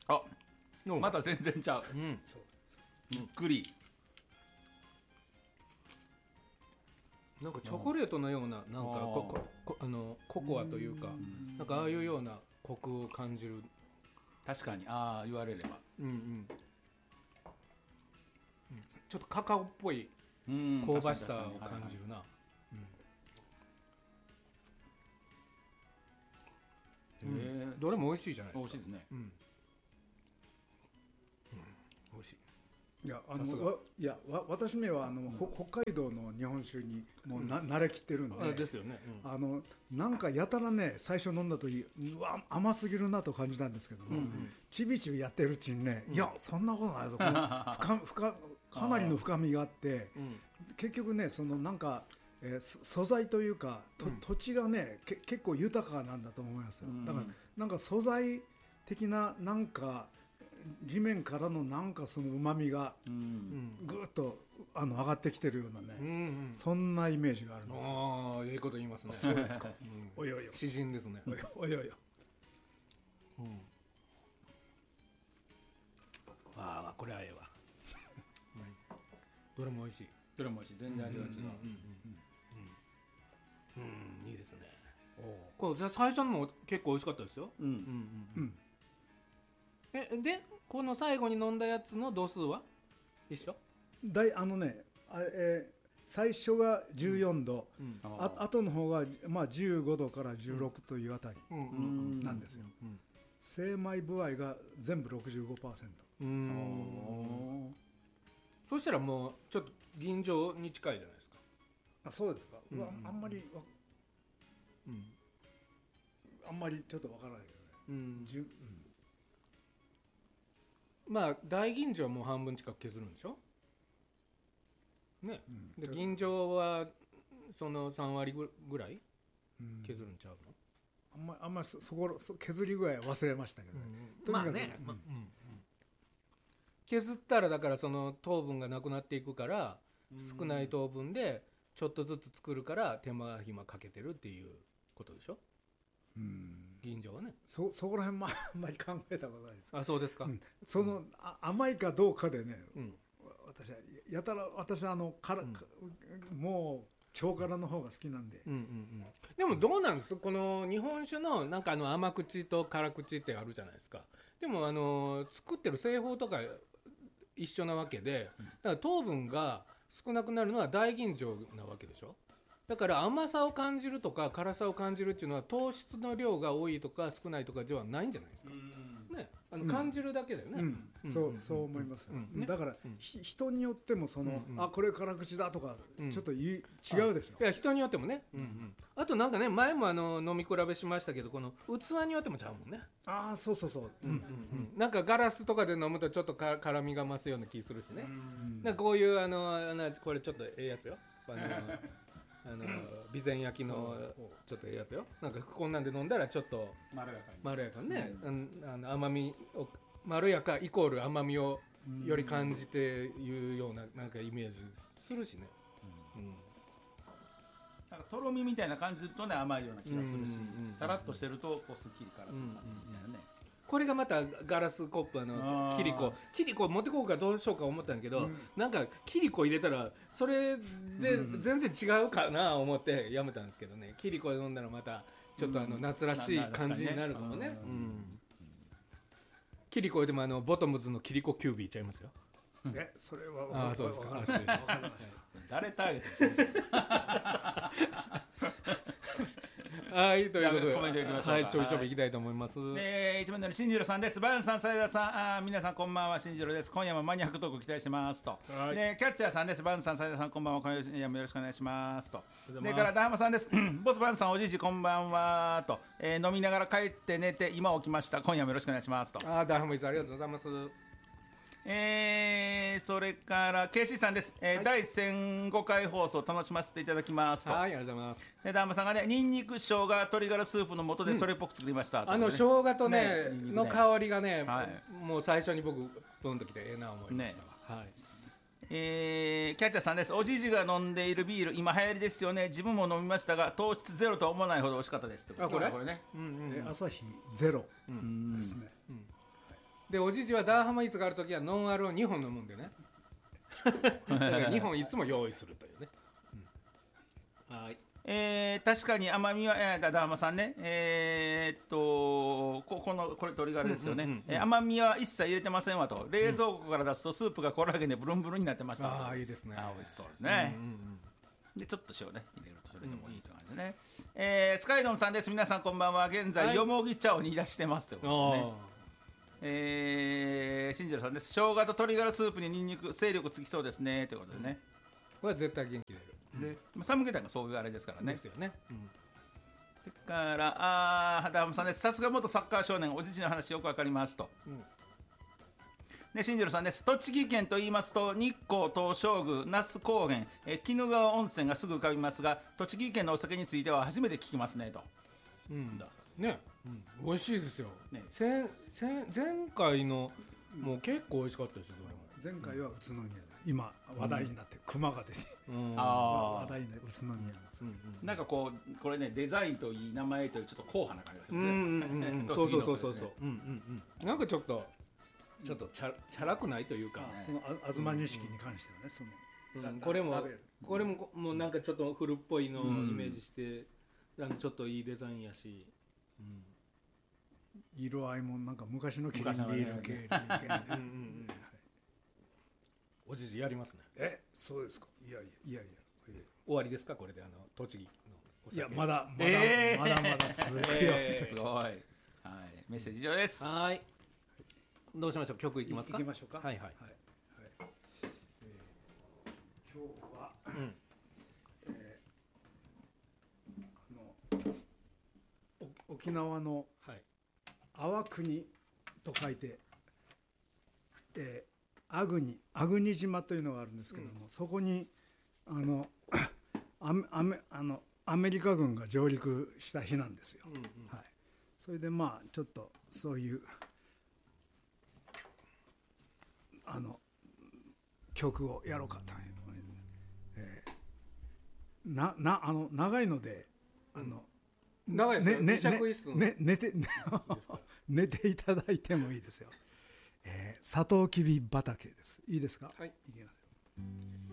あ、また全然ちゃう。 そうゆっくり。 なんかチョコレートのようななんかココアというかなんかああいうようなコクを感じる。 確かに、ああ言われれば。 ちょっとカカオっぽい香ばしさを感じるな。どれも美味しいじゃないですか。 美味しいですね。 美味しい。 いや私めは北海道の日本酒にもう慣れきってるんで、 ですよね。 なんかやたらね最初飲んだ時うわ甘すぎるなと感じたんですけども、ちびちびやってるうちにね、いやそんなことないぞ、かなりの深みがあって、結局ねそのなんか、素材というか土地がね結構豊かなんだと思いますよ。だからなんか素材的ななんか地面からのなんかその旨味がぐーっと上がってきてるようなね、そんなイメージがあるんですよ。 ああ、いいこと言いますね。 そうですか。およよ。 詩人ですね。 およよ。 ああ、これはええわ。どれも美味しい。 どれも美味しい。全然味が違う。 いいですね。これ最初のも結構美味しかったですよ。でこの最後に飲んだやつの度数は一緒？ 最初が14度、後の方がまあ15度から16というあたりなんですよ。精米部合が全部 65%。 そしたらもうちょっと吟醸に近いじゃないですか。 あ、そうですか。あんまりちょっとわからないけどね。 まあ大吟醸はもう半分近く削るんでしょね。で吟醸はその3割ぐらい削るんちゃうの？ あんまり削り具合は忘れましたけどね。 まあね、削ったらだからその糖分がなくなっていくから少ない糖分でちょっとずつ作るから手間暇かけてるっていうことでしょ。吟醸はね。 そこら辺もあんまり考えたことないです。 あ、そうですか。 その甘いかどうかでね、私はもう超辛の方が好きなんで。 でもどうなんです？この日本酒のなんか甘口と辛口ってあるじゃないですか。でも作ってる製法とか一緒なわけで、だから糖分が少なくなるのは大吟醸なわけでしょ。だから甘さを感じるとか辛さを感じるっていうのは糖質の量が多いとか少ないとかではないんじゃないですかね。感じるだけだよね。 そう思いますよ。だから人によってもこれ辛口だとかちょっと違うでしょ。 いや人によってもね。あとなんかね前も飲み比べしましたけどこの器によってもちゃうもんね。 ああそう。 なんかガラスとかで飲むとちょっと辛みが増すような気するしね。なんかこういうこれちょっとええやつよ。備前焼きのちょっとええやつよ。なんかこんなんで飲んだらちょっとまろやかにね、甘みをまろやかイコール甘みをより感じていうようななんかイメージするしね。 なんかとろみみたいな感じとね甘いような気がするし、さらっとしてるとこうすっきり辛くみたいなね。 これがまたガラスコップキリコ持ってこうかどうしようか思ったんだけど、なんかキリコ入れたらそれで全然違うかな思ってやめたんですけどね。キリコで飲んだらまたちょっと夏らしい感じになるかもね。キリコでもボトムズのキリコキュービーいっちゃいますよ。 それはそうですか。 誰ターゲットですか？ はい、ということでコメントいきましょうか。 はい、ちょいちょいいきたいと思います。 一番乗り新次郎さんです。バンさん、斉田さん、皆さんこんばんは、新次郎です。今夜もマニアックトーク期待してますと。でキャッチャーさんです。バンさん、斉田さんこんばんは、今夜もよろしくお願いしますと。でからダーマさんです。ボスバンさん、おじいじこんばんはと、飲みながら帰って寝て今起きました。今夜もよろしくお願いしますと。 ダーマイさんありがとうございます。 それからケイシーさんです。第1005回放送楽しませていただきますと。 はい、ありがとうございます。 でダーマさんがね、ニンニク生姜鶏ガラスープの素でそれっぽく作りました、 生姜とねの香りがね、もう最初に僕プンときてええな思いましたわ。 キャッチャーさんです。おじいじが飲んでいるビール今流行りですよね。自分も飲みましたが糖質ゼロとは思わないほど美味しかったです。 これね、 朝日ゼロですね。 でおじじはダーハマイーツがあるときはノンアルを2本飲むんでねだから2本いつも用意するというね、はい。 確かに甘みは、ダーマさんね、これ鶏ガラですよね、甘みは一切入れてませんわと、冷蔵庫から出すとスープがコラーゲンでブルンブルンになってました。 ああいいですね。 美味しそうですね、でちょっと塩ね入れるとそれでもいいという感じでね、スカイドンさんです。皆さんこんばんは。現在、よもぎ茶を煮出してますということでね、新次郎さんです。生姜と鶏ガラスープにニンニク勢力つきそうですねということでね、 これは絶対元気出る。 寒気たんがそういうあれですからね。 ですよね。 だからダーマさんです。さすが元サッカー少年、おじじの話よくわかりますと。で新次郎さんです。栃木県と言いますと日光東照宮、那須高原、鬼怒川温泉がすぐ浮かびますが、栃木県のお酒については初めて聞きますねと。 ね、美味しいですよ、ね、前回のもう結構美味しかったですよ。 前回は宇都宮で今話題になって熊が出て、 話題になって宇都宮なんです、 なんかこれね、デザインといい名前といいちょっと硬派な感じですね。 そうなんかちょっとチャラくないというか、 その東錦に関してはね、そのこれももうなんかちょっと古っぽいのをイメージして、ちょっといいデザインやし、 色合いもなんか昔のキリンビール系おじじやりますね。 そうですか。いや終わりですかこれで栃木のお酒。 いやまだ続くよ。 すごい。はい、メッセージ以上です。 はい。どうしましょう。曲いきますか。 いきましょうか。 はい。 今日は、沖縄の粟国と書いて、粟国島というのがあるんですけども、そこにアメリカ軍が上陸した日なんですよ。それでちょっとそういう曲をやろうかという、長いので長いですよ。 寝ていただいてもいいですよ。サトウキビ畑です。いいですか。 はい。 いきますよ。